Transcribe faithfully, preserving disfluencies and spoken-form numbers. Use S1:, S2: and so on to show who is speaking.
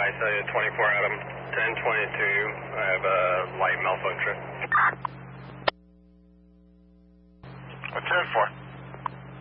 S1: I tell you, twenty-four Adam, ten twenty-two, I have a light malfunction.
S2: What's that for?